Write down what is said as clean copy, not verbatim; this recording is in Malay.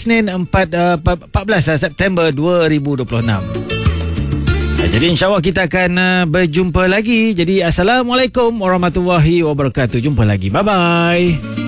Isnin 14 September 2026. Jadi insyaAllah kita akan berjumpa lagi. Jadi Assalamualaikum warahmatullahi wabarakatuh. Jumpa lagi. Bye-bye.